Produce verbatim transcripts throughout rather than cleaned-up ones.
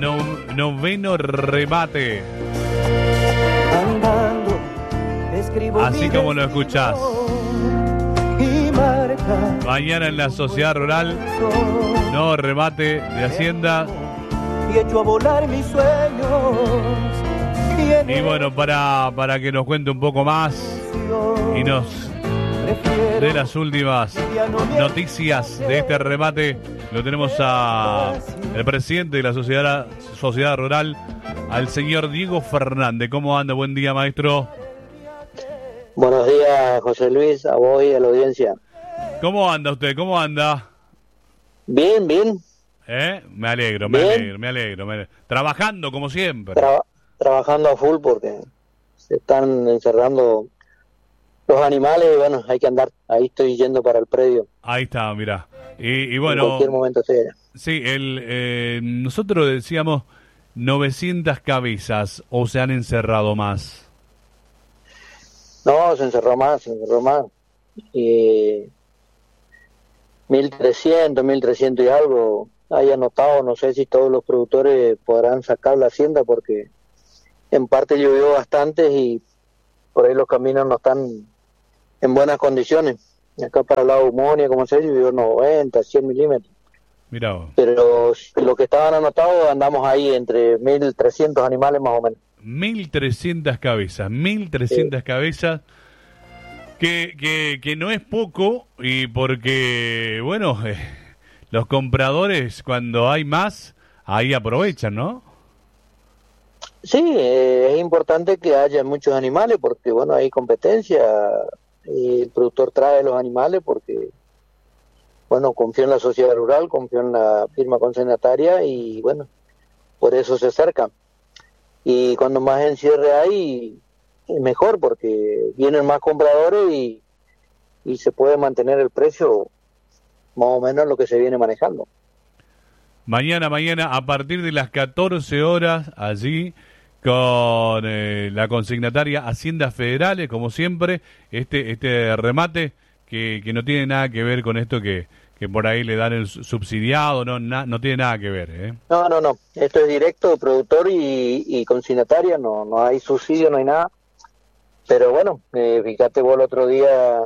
No, noveno remate. Andando, escribo Así como lo escuchás. Y marca Mañana en la Sociedad Rural, no remate de Hacienda. y echo a volar mis sueños. Y, en Y bueno, para, para que nos cuente un poco más y nos dé las últimas noticias de este remate, lo tenemos a el presidente de la Sociedad, Sociedad Rural, al señor Diego Fernández. ¿Cómo anda? Buen día, maestro. Buenos días, José Luis, a vos y a la audiencia. ¿Cómo anda usted? ¿Cómo anda? Bien, bien. ¿Eh? Me alegro, me Bien. alegro, me alegro, me alegro. Trabajando como siempre. Tra- trabajando a full porque se están encerrando los animales y bueno, hay que andar. Ahí estoy yendo para el predio. Ahí está, mirá. Y, y En bueno, cualquier momento estoy allá. sí, el, eh, nosotros decíamos novecientas cabezas, o se han encerrado más. No, se encerró más, se encerró más. Y mil trescientos, mil trescientos y algo hay anotado. No sé si todos los productores podrán sacar la hacienda porque en parte llovió bastante y por ahí los caminos no están en buenas condiciones. Acá para el lado de Umonia, como se llovió noventa, cien milímetros. Mirá vos. Pero lo que estaban anotados andamos ahí entre mil trescientos animales más o menos. mil trescientas cabezas, mil trescientas cabezas, que, que, que no es poco, y porque, bueno, eh, los compradores cuando hay más, ahí aprovechan, ¿no? Sí, eh, es importante que haya muchos animales porque, bueno, hay competencia. Y el productor trae los animales porque, bueno, confía en la sociedad rural, confía en la firma consignataria y, bueno, por eso se acerca. Y cuando más encierre hay, es mejor porque vienen más compradores y, y se puede mantener el precio más o menos lo que se viene manejando. Mañana, mañana, a partir de las catorce horas, allí, con eh, la consignataria Haciendas Federales, como siempre, este este remate que, que no tiene nada que ver con esto que, que por ahí le dan el subsidiado, no na, no tiene nada que ver, ¿eh? No, no, no. Esto es directo, productor y, y consignataria, no, no hay subsidio, no hay nada. Pero bueno, eh, fíjate vos el otro día,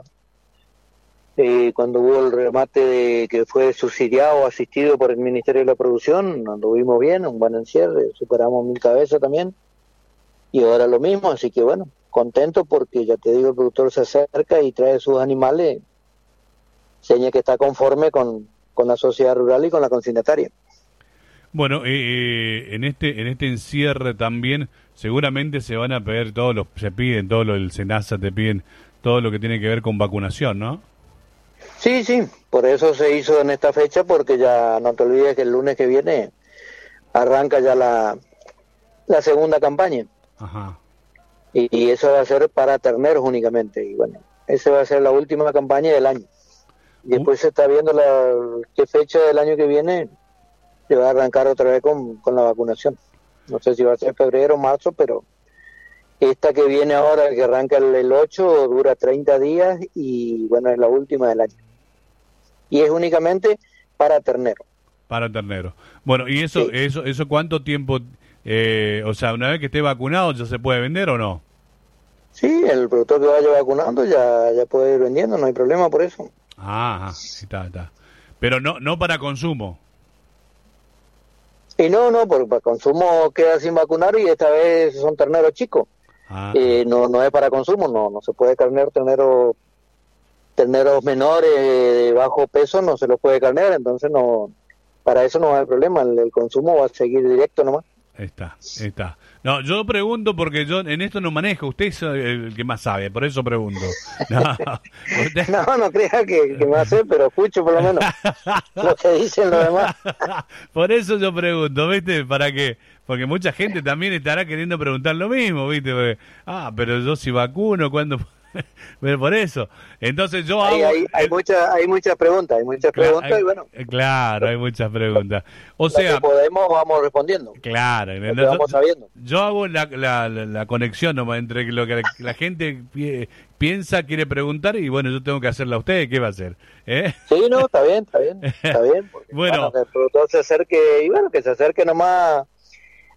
eh, cuando hubo el remate de, que fue subsidiado, asistido por el Ministerio de la Producción, anduvimos bien, un buen encierre, superamos mil cabezas también. Y ahora lo mismo, así que bueno, contento porque ya te digo, el productor se acerca y trae sus animales, seña que está conforme con, con la sociedad rural y con la consignataria. Bueno, eh, eh, en este en este encierre también seguramente se van a pedir todos los, se piden todo lo del SENASA, te piden todo lo que tiene que ver con vacunación, ¿no? Sí, sí, por eso se hizo en esta fecha, porque ya no te olvides que el lunes que viene arranca ya la, la segunda campaña. Ajá. Y, y eso va a ser para terneros únicamente. Y bueno, esa va a ser la última campaña del año. Y después se está viendo la qué fecha del año que viene se va a arrancar otra vez con, con la vacunación. No sé si va a ser febrero o marzo, pero esta que viene ahora, que arranca el, el ocho, dura treinta días y bueno, es la última del año. Y es únicamente para ternero. Para ternero. Bueno, ¿y eso Sí. eso eso cuánto tiempo, eh, o sea, una vez que esté vacunado ya se puede vender o no? Sí, el productor que vaya vacunando ya, ya puede ir vendiendo, no hay problema por eso. Ah, está, está. Pero no no para consumo. Y no, no, porque para consumo queda sin vacunar y esta vez son terneros chicos. Ah, Eh, no no es para consumo, no no se puede carnear ternero, terneros menores de bajo peso, no se los puede carnear, entonces no, para eso no hay problema, el, el consumo va a seguir directo nomás. está, está. No, yo pregunto porque yo en esto no manejo, usted es el que más sabe, por eso pregunto. No, usted- No, no crea que, que me va a hacer, pero escucho por lo menos lo que dicen los demás. Por eso yo pregunto, ¿viste? ¿Para qué? Porque mucha gente también estará queriendo preguntar lo mismo, ¿viste? Porque, ah, pero yo si vacuno, ¿cuándo? Pero por eso. Entonces yo hago... Hay, hay, hay, muchas, hay muchas preguntas, hay muchas preguntas Cla- y bueno, eh, Claro, hay muchas preguntas. O lo que sea, podemos vamos respondiendo, claro, lo que ¿entendés? vamos sabiendo. Yo hago la, la, la, la conexión nomás entre lo que la, la gente pi- piensa, quiere preguntar, y bueno, yo tengo que hacerla a usted, ¿qué va a hacer? ¿Eh? Sí, no, está bien, está bien, está bien. Porque, Bueno. bueno, que el productor se acerque, y bueno, que se acerque nomás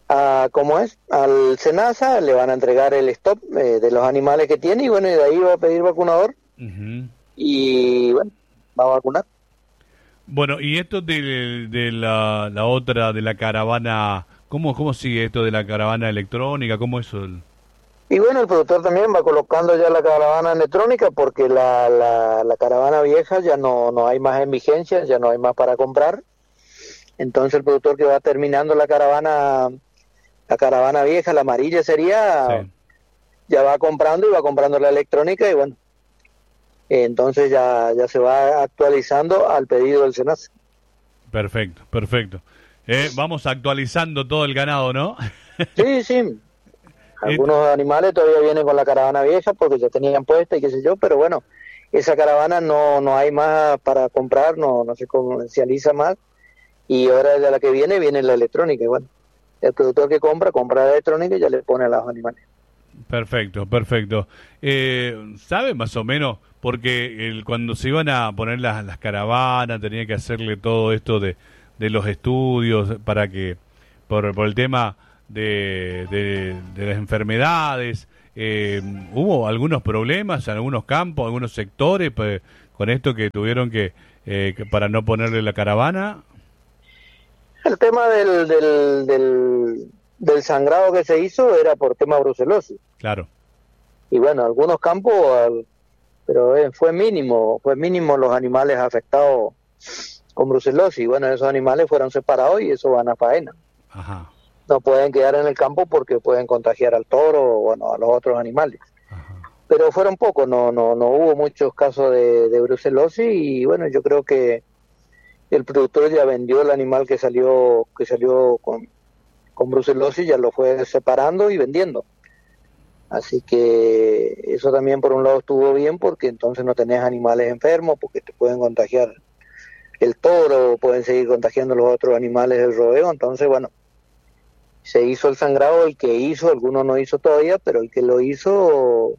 a, ¿cómo es? Al SENASA, le van a entregar el stop eh, de los animales que tiene y bueno, y de ahí va a pedir vacunador uh-huh. y bueno, va a vacunar. Bueno, y esto de, de la, la otra, de la caravana, ¿cómo, cómo sigue esto de la caravana electrónica? ¿Cómo es el...? Y bueno, el productor también va colocando ya la caravana electrónica porque la, la, la caravana vieja ya no, no hay más en vigencia, ya no hay más para comprar. Entonces el productor que va terminando la caravana, la caravana vieja, la amarilla sería, sí. ya va comprando y va comprando la electrónica y bueno, entonces ya, ya se va actualizando al pedido del SENASA. Perfecto, perfecto. Eh, vamos actualizando todo el ganado, ¿no? Sí, sí. Algunos animales todavía vienen con la caravana vieja porque ya tenían puesta y qué sé yo, pero bueno, esa caravana no no hay más para comprar, no no se comercializa más y ahora de la que viene, viene la electrónica y bueno, el productor que compra, compra la electrónica y ya le pone a los animales. Perfecto, perfecto. Eh, ¿sabe más o menos? Porque el, cuando se iban a poner las, las caravanas tenía que hacerle todo esto de, de los estudios para que, por, por el tema... De, de, de las enfermedades, eh, hubo algunos problemas en algunos campos, algunos sectores pues, con esto que tuvieron que, eh, que para no ponerle la caravana. El tema del, del, del, del sangrado que se hizo era por tema brucelosis. Claro. Y bueno, algunos campos, pero eh, fue mínimo, fue mínimo los animales afectados con brucelosis. Y bueno, esos animales fueron separados y eso van a faena. Ajá. No pueden quedar en el campo porque pueden contagiar al toro o bueno, a los otros animales. Ajá. Pero fueron pocos, no no no hubo muchos casos de, de brucelosis y bueno, yo creo que el productor ya vendió el animal que salió que salió con, con brucelosis, ya lo fue separando y vendiendo. Así que eso también por un lado estuvo bien porque entonces no tenés animales enfermos porque te pueden contagiar el toro, pueden seguir contagiando los otros animales del rodeo, entonces bueno, se hizo el sangrado, el que hizo, algunos no hizo todavía, pero el que lo hizo,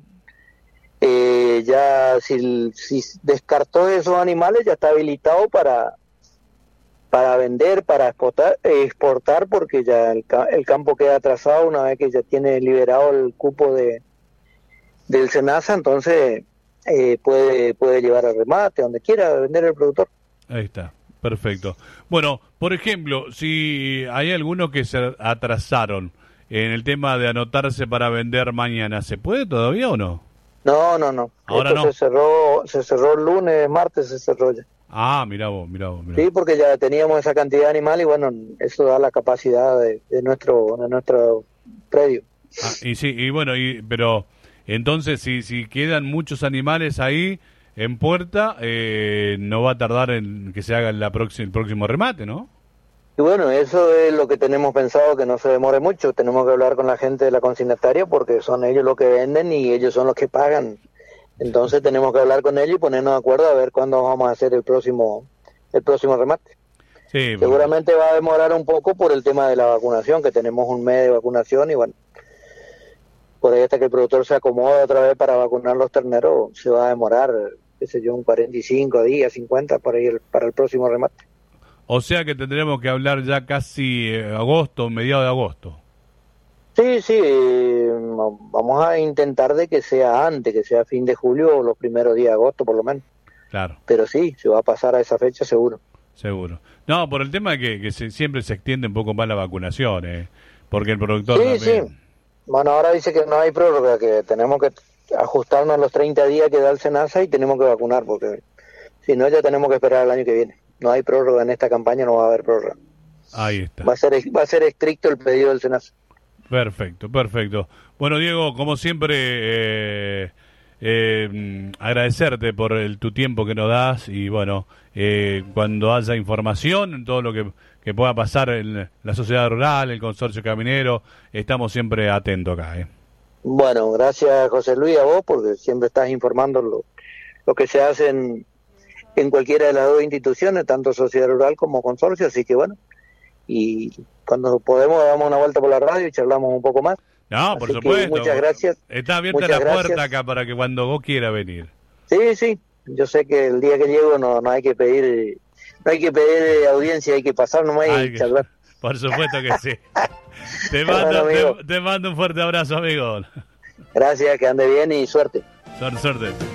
eh, ya si, si descartó esos animales, ya está habilitado para para vender, para exportar, exportar porque ya el, el campo queda atrasado una vez que ya tiene liberado el cupo de del SENASA, entonces eh, puede puede llevar al remate, donde quiera vender el productor. Ahí está. Perfecto. Bueno, por ejemplo, si hay algunos que se atrasaron en el tema de anotarse para vender mañana, ¿se puede todavía o no? No, no, no. Ahora Esto no. Se cerró, se cerró el lunes, martes se cerró ya. Ah, mirá vos, mirá vos. Mirá. Sí, porque ya teníamos esa cantidad de animales y bueno, eso da la capacidad de, de nuestro de nuestro predio. Ah, y sí, y bueno, y pero entonces si si quedan muchos animales ahí en puerta, eh, no va a tardar en que se haga la próxima, el próximo remate, ¿no? Y bueno, eso es lo que tenemos pensado, que no se demore mucho. Tenemos que hablar con la gente de la consignataria porque son ellos los que venden y ellos son los que pagan. Entonces tenemos que hablar con ellos y ponernos de acuerdo a ver cuándo vamos a hacer el próximo el próximo remate. Sí, seguramente bueno. Va a demorar un poco por el tema de la vacunación, que tenemos un mes de vacunación y bueno, por ahí hasta que el productor se acomoda otra vez para vacunar los terneros, se va a demorar, qué sé yo, un cuarenta y cinco días, cincuenta, por ahí el, para el próximo remate. O sea que tendremos que hablar ya casi eh, agosto, mediados de agosto. Sí, sí, eh, vamos a intentar de que sea antes, que sea fin de julio o los primeros días de agosto por lo menos. Claro. Pero sí, se va a pasar a esa fecha seguro. Seguro. No, por el tema de que, que se, siempre se extiende un poco más la vacunación, eh, porque el productor sí, también... Sí, bueno, ahora dice que no hay prórroga, que tenemos que ajustarnos a los treinta días que da el SENASA y tenemos que vacunar, porque si no ya tenemos que esperar el año que viene. No hay prórroga en esta campaña, no va a haber prórroga. Ahí está. Va a ser, va a ser estricto el pedido del SENASA. Perfecto, perfecto. Bueno, Diego, como siempre, eh, eh, agradecerte por el, tu tiempo que nos das y bueno, eh, cuando haya información, todo lo que, que pueda pasar en la sociedad rural, el consorcio caminero, estamos siempre atentos acá. Eh. Bueno, gracias José Luis a vos porque siempre estás informando lo, lo que se hace en, en cualquiera de las dos instituciones, tanto sociedad rural como consorcio, así que bueno, y cuando podemos damos una vuelta por la radio y charlamos un poco más. No, por supuesto. Muchas gracias. Está abierta muchas la gracias. puerta acá para que cuando vos quieras venir. Sí, sí. Yo sé que el día que llego no no hay que pedir no hay que pedir audiencia, hay que pasar nomás y hay que, charlar. Por supuesto que sí. Te mando, Bueno, te, te mando un fuerte abrazo, amigo. Gracias, que ande bien y suerte. Suerte, suerte.